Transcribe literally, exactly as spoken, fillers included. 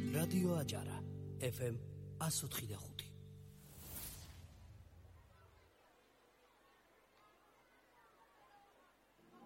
რადიო აჭარა, ეფ ემ one oh four point five.